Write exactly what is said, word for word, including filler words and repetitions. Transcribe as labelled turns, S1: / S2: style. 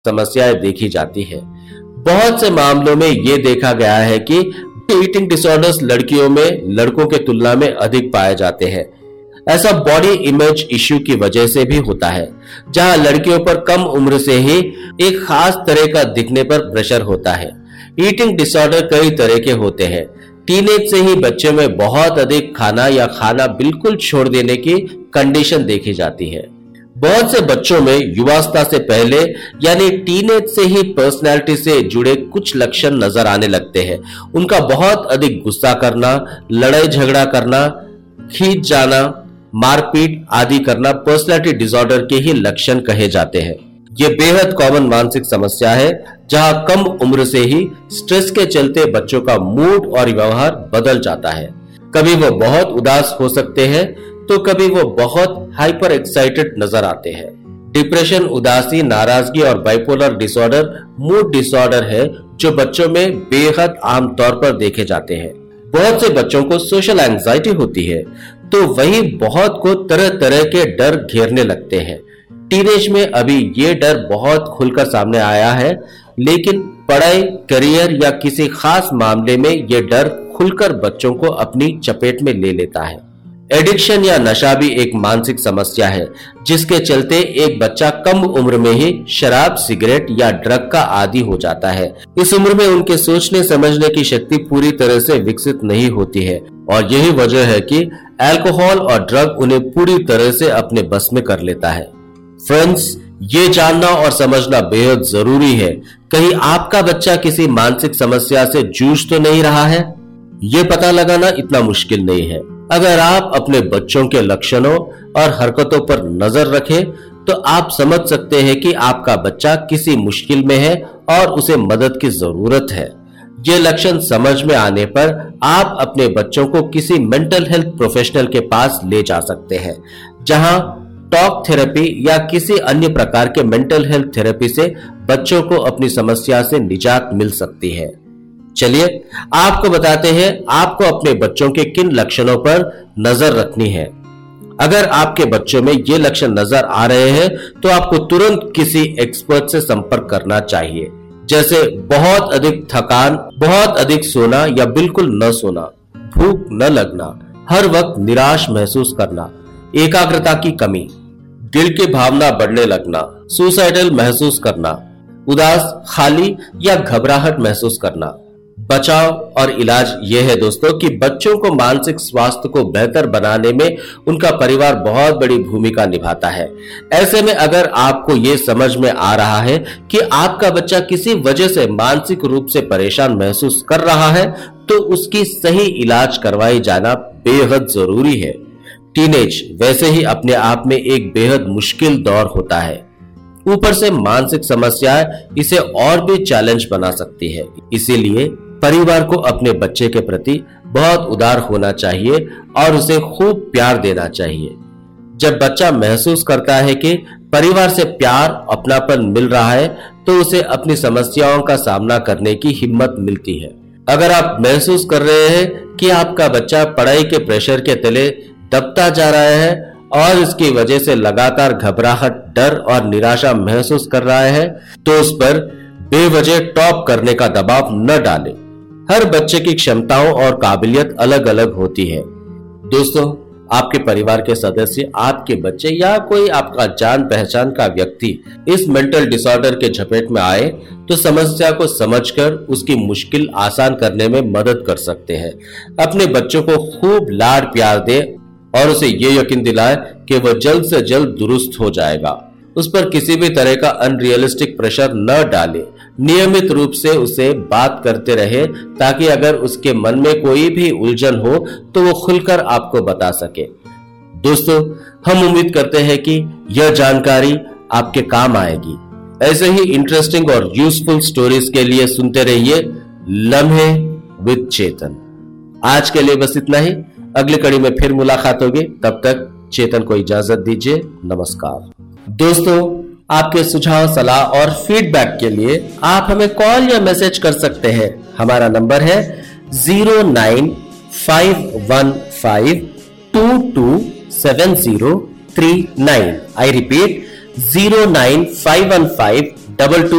S1: समस्याएं देखी जाती है। बहुत से मामलों में यह देखा गया है कि ईटिंग डिसऑर्डर्स लड़कियों में लड़कों के तुलना में अधिक पाए जाते हैं। ऐसा बॉडी इमेज इश्यू की वजह से भी होता है, जहां लड़कियों पर कम उम्र से ही एक खास तरह का दिखने पर प्रेशर होता है। ईटिंग डिसऑर्डर कई तरह के होते हैं। टीनेज से ही बच्चों में बहुत अधिक खाना या खाना बिल्कुल छोड़ देने की कंडीशन देखी जाती है। बहुत से बच्चों में युवावस्था से पहले यानी टीनेज से ही पर्सनैलिटी से जुड़े कुछ लक्षण नजर आने लगते हैं। उनका बहुत अधिक गुस्सा करना, लड़ाई झगड़ा करना, खींच जाना, मारपीट आदि करना पर्सनैलिटी डिसऑर्डर के ही लक्षण कहे जाते हैं। ये बेहद कॉमन मानसिक समस्या है, जहां कम उम्र से ही स्ट्रेस के चलते बच्चों का मूड और व्यवहार बदल जाता है। कभी वो बहुत उदास हो सकते हैं तो कभी वो बहुत हाइपर एक्साइटेड नजर आते हैं। डिप्रेशन, उदासी, नाराजगी और बाइपोलर डिसऑर्डर मूड डिसऑर्डर है जो बच्चों में बेहद आम तौर पर देखे जाते हैं। बहुत से बच्चों को सोशल एंजाइटी होती है, तो वही बहुत को तरह तरह के डर घेरने लगते हैं। टीनेज में अभी ये डर बहुत खुलकर सामने आया है, लेकिन पढ़ाई, करियर या किसी खास मामले में ये डर खुलकर बच्चों को अपनी चपेट में ले लेता है। एडिक्शन या नशा भी एक मानसिक समस्या है, जिसके चलते एक बच्चा कम उम्र में ही शराब, सिगरेट या ड्रग का आदी हो जाता है। इस उम्र में उनके सोचने समझने की शक्ति पूरी तरह से विकसित नहीं होती है और यही वजह है कि अल्कोहल और ड्रग उन्हें पूरी तरह से अपने बस में कर लेता है। फ्रेंड्स, ये जानना और समझना बेहद जरूरी है, कहीं आपका बच्चा किसी मानसिक समस्या से जूझ तो नहीं रहा है। ये पता लगाना इतना मुश्किल नहीं है। अगर आप अपने बच्चों के लक्षणों और हरकतों पर नजर रखें तो आप समझ सकते हैं कि आपका बच्चा किसी मुश्किल में है और उसे मदद की जरूरत है। ये लक्षण समझ में आने पर आप अपने बच्चों को किसी मेंटल हेल्थ प्रोफेशनल के पास ले जा सकते हैं, जहां टॉक थेरेपी या किसी अन्य प्रकार के मेंटल हेल्थ थेरेपी से बच्चों को अपनी समस्या से निजात मिल सकती है। चलिए आपको बताते हैं आपको अपने बच्चों के किन लक्षणों पर नजर रखनी है। अगर आपके बच्चों में ये लक्षण नजर आ रहे हैं तो आपको तुरंत किसी एक्सपर्ट से संपर्क करना चाहिए, जैसे बहुत अधिक थकान, बहुत अधिक सोना या बिल्कुल न सोना, भूख न लगना, हर वक्त निराश महसूस करना, एकाग्रता की कमी, दिल की भावना बढ़ने लगना, सुसाइडल महसूस करना, उदास, खाली या घबराहट महसूस करना। बचाव और इलाज यह है दोस्तों कि बच्चों को मानसिक स्वास्थ्य को बेहतर बनाने में उनका परिवार बहुत बड़ी भूमिका निभाता है। ऐसे में अगर आपको ये समझ में आ रहा है कि आपका बच्चा किसी वजह से मानसिक रूप से परेशान महसूस कर रहा है, तो उसकी सही इलाज करवाई जाना बेहद जरूरी है। टीनेज वैसे ही अपने आप में एक बेहद मुश्किल दौर होता है, ऊपर से मानसिक समस्याएं इसे और भी चैलेंज बना सकती है। इसीलिए परिवार को अपने बच्चे के प्रति बहुत उदार होना चाहिए और उसे खूब प्यार देना चाहिए। जब बच्चा महसूस करता है कि परिवार से प्यार, अपनापन मिल रहा है, तो उसे अपनी समस्याओं का सामना करने की हिम्मत मिलती है। अगर आप महसूस कर रहे हैं कि आपका बच्चा पढ़ाई के प्रेशर के तले दबता जा रहा है और इसकी वजह से लगातार घबराहट, डर और निराशा महसूस कर रहा है, तो उस पर बेवजह टॉप करने का दबाव न डालें। हर बच्चे की क्षमताओं और काबिलियत अलग अलग होती है। दोस्तों, आपके परिवार के सदस्य, आपके बच्चे या कोई आपका जान पहचान का व्यक्ति इस मेंटल डिसऑर्डर के झपेट में आए तो समस्या को समझकर उसकी मुश्किल आसान करने में मदद कर सकते हैं। अपने बच्चों को खूब लाड प्यार दें और उसे ये यकीन दिलाएं कि वह जल्द से जल्द दुरुस्त हो जाएगा। उस पर किसी भी तरह का अनरियलिस्टिक प्रेशर न डालें। नियमित रूप से उसे बात करते रहे ताकि अगर उसके मन में कोई भी उलझन हो तो वो खुलकर आपको बता सके। दोस्तों, हम उम्मीद करते हैं कि यह जानकारी आपके काम आएगी। ऐसे ही इंटरेस्टिंग और यूजफुल स्टोरीज के लिए सुनते रहिए लम्हे विद चेतन। आज के लिए बस इतना ही। अगली कड़ी में फिर मुलाकात होगी। तब तक चेतन को इजाजत दीजिए। नमस्कार। दोस्तों, आपके सुझाव, सलाह और फीडबैक के लिए आप हमें कॉल या मैसेज कर सकते हैं। हमारा नंबर है zero nine five one five to to seven zero three nine. I repeat, zero nine five one five double two